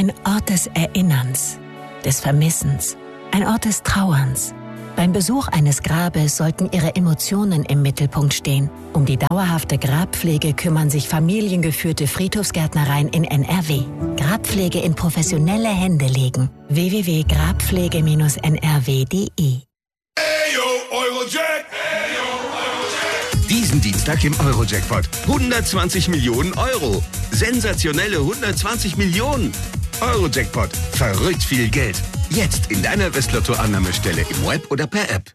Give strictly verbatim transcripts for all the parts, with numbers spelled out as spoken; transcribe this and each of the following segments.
ein Ort des Erinnerns, des Vermissens, ein Ort des Trauerns. Beim Besuch eines Grabes sollten Ihre Emotionen im Mittelpunkt stehen. Um die dauerhafte Grabpflege kümmern sich familiengeführte Friedhofsgärtnereien in N R W. Grabpflege in professionelle Hände legen. w w w punkt grabpflege N R W punkt d e. Diesen Dienstag im Euro-Jackpot. hundertzwanzig Millionen Euro. Sensationelle hundertzwanzig Millionen. Euro-Jackpot. Verrückt viel Geld. Jetzt in deiner Westlotto-Annahmestelle im Web oder per App.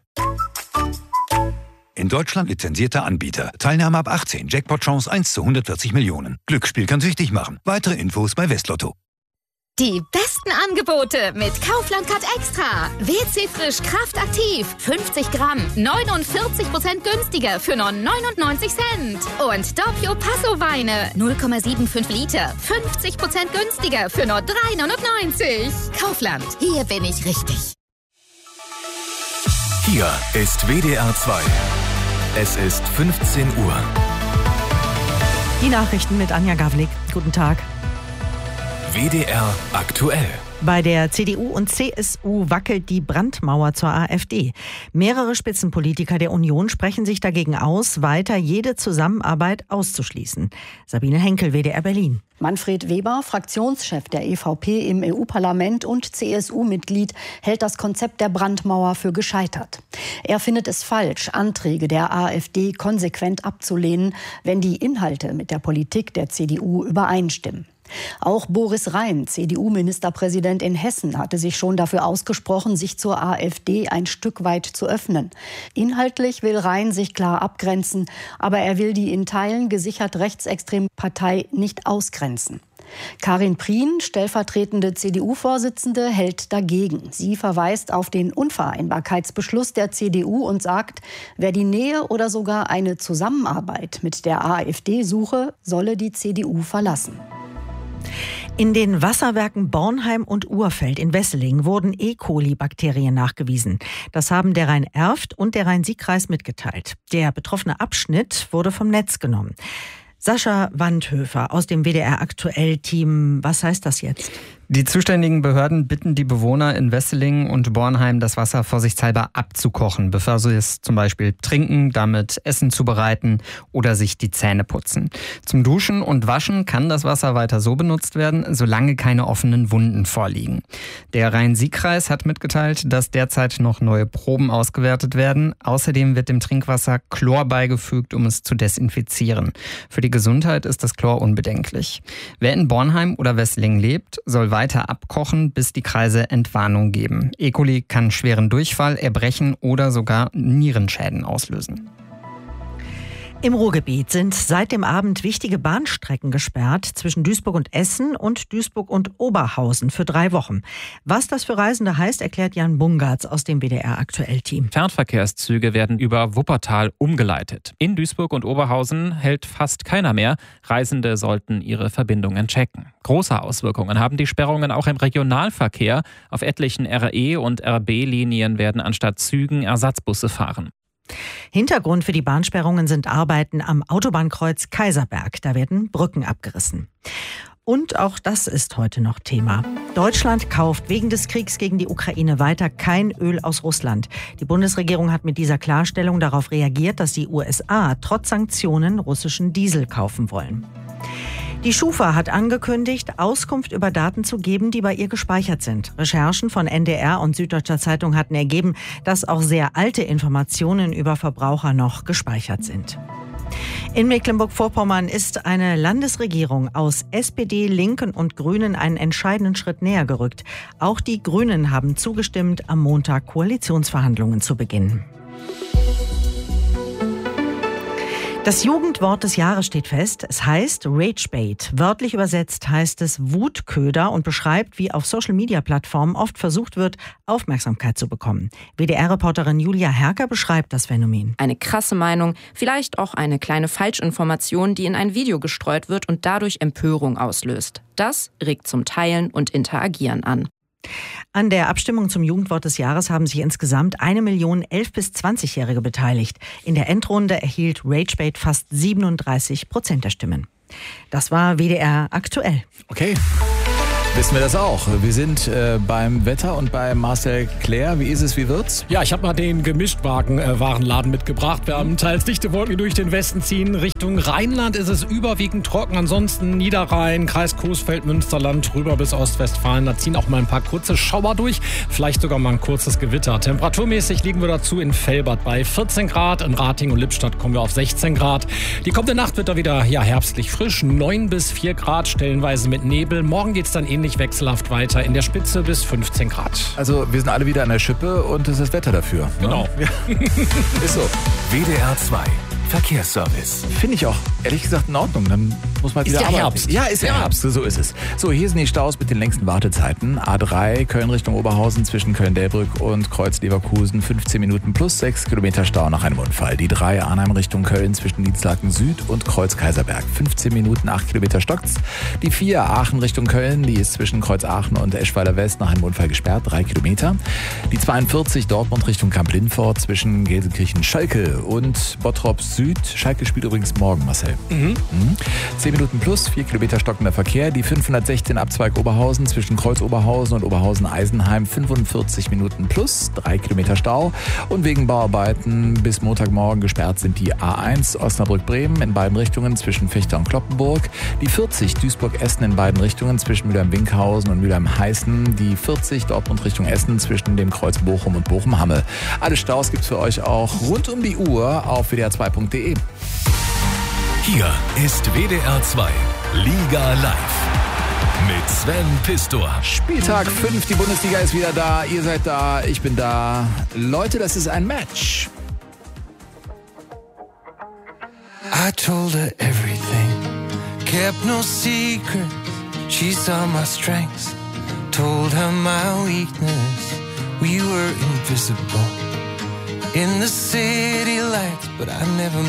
In Deutschland lizenzierter Anbieter. Teilnahme ab achtzehn. Jackpot-Chance eins zu hundertvierzig Millionen. Glücksspiel kann süchtig machen. Weitere Infos bei Westlotto. Die besten Angebote mit Kaufland Card Extra. W C Frisch Kraft aktiv. fünfzig Gramm. neunundvierzig Prozent günstiger für nur neunundneunzig Cent. Und Doppio Passo Weine. null Komma fünfundsiebzig Liter. fünfzig Prozent günstiger für nur drei neunundneunzig. Kaufland. Hier bin ich richtig. Hier ist W D R zwei. Es ist fünfzehn Uhr. Die Nachrichten mit Anja Gavlik. Guten Tag. W D R aktuell. Bei der C D U und C S U wackelt die Brandmauer zur AfD. Mehrere Spitzenpolitiker der Union sprechen sich dagegen aus, weiter jede Zusammenarbeit auszuschließen. Sabine Henkel, W D R Berlin. Manfred Weber, Fraktionschef der E V P im E U-Parlament und C S U-Mitglied, hält das Konzept der Brandmauer für gescheitert. Er findet es falsch, Anträge der AfD konsequent abzulehnen, wenn die Inhalte mit der Politik der C D U übereinstimmen. Auch Boris Rhein, C D U-Ministerpräsident in Hessen, hatte sich schon dafür ausgesprochen, sich zur AfD ein Stück weit zu öffnen. Inhaltlich will Rhein sich klar abgrenzen, aber er will die in Teilen gesichert rechtsextreme Partei nicht ausgrenzen. Karin Prien, stellvertretende C D U-Vorsitzende, hält dagegen. Sie verweist auf den Unvereinbarkeitsbeschluss der C D U und sagt, wer die Nähe oder sogar eine Zusammenarbeit mit der AfD suche, solle die C D U verlassen. In den Wasserwerken Bornheim und Urfeld in Wesseling wurden E. coli-Bakterien nachgewiesen. Das haben der Rhein-Erft und der Rhein-Sieg-Kreis mitgeteilt. Der betroffene Abschnitt wurde vom Netz genommen. Sascha Wandhöfer aus dem W D R Aktuell-Team. Was heißt das jetzt? Die zuständigen Behörden bitten die Bewohner in Wesseling und Bornheim, das Wasser vorsichtshalber abzukochen, bevor sie es zum Beispiel trinken, damit Essen zubereiten oder sich die Zähne putzen. Zum Duschen und Waschen kann das Wasser weiter so benutzt werden, solange keine offenen Wunden vorliegen. Der Rhein-Sieg-Kreis hat mitgeteilt, dass derzeit noch neue Proben ausgewertet werden. Außerdem wird dem Trinkwasser Chlor beigefügt, um es zu desinfizieren. Für die Gesundheit ist das Chlor unbedenklich. Wer in Bornheim oder Wesseling lebt, soll weiter abkochen, bis die Kreise Entwarnung geben. E. coli kann schweren Durchfall, Erbrechen oder sogar Nierenschäden auslösen. Im Ruhrgebiet sind seit dem Abend wichtige Bahnstrecken gesperrt zwischen Duisburg und Essen und Duisburg und Oberhausen für drei Wochen. Was das für Reisende heißt, erklärt Jan Bungartz aus dem W D R Aktuell-Team. Fernverkehrszüge werden über Wuppertal umgeleitet. In Duisburg und Oberhausen hält fast keiner mehr. Reisende sollten ihre Verbindungen checken. Große Auswirkungen haben die Sperrungen auch im Regionalverkehr. Auf etlichen R E- und R B-Linien werden anstatt Zügen Ersatzbusse fahren. Hintergrund für die Bahnsperrungen sind Arbeiten am Autobahnkreuz Kaiserberg. Da werden Brücken abgerissen. Und auch das ist heute noch Thema. Deutschland kauft wegen des Kriegs gegen die Ukraine weiter kein Öl aus Russland. Die Bundesregierung hat mit dieser Klarstellung darauf reagiert, dass die U S A trotz Sanktionen russischen Diesel kaufen wollen. Die Schufa hat angekündigt, Auskunft über Daten zu geben, die bei ihr gespeichert sind. Recherchen von N D R und Süddeutscher Zeitung hatten ergeben, dass auch sehr alte Informationen über Verbraucher noch gespeichert sind. In Mecklenburg-Vorpommern ist eine Landesregierung aus S P D, Linken und Grünen einen entscheidenden Schritt näher gerückt. Auch die Grünen haben zugestimmt, am Montag Koalitionsverhandlungen zu beginnen. Das Jugendwort des Jahres steht fest. Es heißt Ragebait. Wörtlich übersetzt heißt es Wutköder und beschreibt, wie auf Social-Media-Plattformen oft versucht wird, Aufmerksamkeit zu bekommen. W D R-Reporterin Julia Herker beschreibt das Phänomen. Eine krasse Meinung, vielleicht auch eine kleine Falschinformation, die in ein Video gestreut wird und dadurch Empörung auslöst. Das regt zum Teilen und Interagieren an. An der Abstimmung zum Jugendwort des Jahres haben sich insgesamt eine Million elf- bis zwanzigjährige beteiligt. In der Endrunde erhielt Ragebait fast siebenunddreißig Prozent der Stimmen. Das war W D R aktuell. Okay. Wissen wir das auch. Wir sind äh, beim Wetter und bei Marcel Claire. Wie ist es, wie wird's? Ja, ich habe mal den Gemischtwagen-Warenladen äh, mitgebracht. Wir haben teils dichte Wolken, die durch den Westen ziehen. Richtung Rheinland ist es überwiegend trocken. Ansonsten Niederrhein, Kreis Coesfeld, Münsterland, rüber bis Ostwestfalen. Da ziehen auch mal ein paar kurze Schauer durch. Vielleicht sogar mal ein kurzes Gewitter. Temperaturmäßig liegen wir dazu in Velbert bei vierzehn Grad. In Ratingen und Lippstadt kommen wir auf sechzehn Grad. Die kommende Nacht wird da wieder ja, herbstlich frisch. neun bis vier Grad, stellenweise mit Nebel. Morgen geht's dann ähnlich wechselhaft weiter, in der Spitze bis fünfzehn Grad. Also wir sind alle wieder an der Schippe und es ist Wetter dafür. Genau. Ne? Ist so. W D R zwei Verkehrsservice. Finde ich auch, ehrlich gesagt, in Ordnung. Dann muss man Ist wieder ja arbeiten. Herbst. Ja, ist ja, ja Herbst. So ist es. So, hier sind die Staus mit den längsten Wartezeiten. A drei, Köln Richtung Oberhausen zwischen Köln-Delbrück und Kreuz-Leverkusen. fünfzehn Minuten plus sechs Kilometer Stau nach einem Unfall. Die drei, Arnheim Richtung Köln zwischen Dienstlaken Süd und Kreuz-Kaiserberg. fünfzehn Minuten, acht Kilometer stockt's. Die vier, Aachen Richtung Köln. Die ist zwischen Kreuz-Aachen und Eschweiler West nach einem Unfall gesperrt. drei Kilometer. Die zweiundvierzig, Dortmund Richtung Kamp-Lindfort zwischen Gelsenkirchen-Schalke und Bottrop Süd. Schalke spielt übrigens morgen, Marcel. Mhm. Mhm. zehn Minuten plus, vier Kilometer stockender Verkehr. Die fünfhundertsechzehn Abzweig Oberhausen zwischen Kreuz Oberhausen und Oberhausen-Eisenheim. fünfundvierzig Minuten plus, drei Kilometer Stau. Und wegen Bauarbeiten bis Montagmorgen gesperrt sind die A eins Osnabrück-Bremen in beiden Richtungen zwischen Fechter und Kloppenburg. Die vierzig Duisburg-Essen in beiden Richtungen zwischen Mülheim-Winkhausen und Mülheim-Heißen. Die vierzig Dortmund Richtung Essen zwischen dem Kreuz Bochum und Bochum-Hamme. Alle Staus gibt's für euch auch rund um die Uhr auf w d r zwei punkt d e. Hier ist W D R zwei Liga Live mit Sven Pistor. Spieltag fünf, die Bundesliga ist wieder da. Ihr seid da, ich bin da. Leute, das ist ein Match. I told her everything, kept no secrets. She saw my strengths, told her my weakness. We were invisible in the city lights, but I never